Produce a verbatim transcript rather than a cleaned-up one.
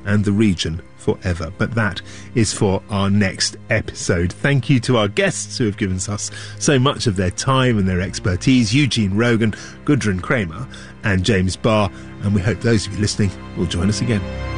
and the region forever. But that is for our next episode. Thank you to our guests who have given us so much of their time and their expertise, Eugene Rogan, Gudrun Kramer and James Barr, and we hope those of you listening will join us again.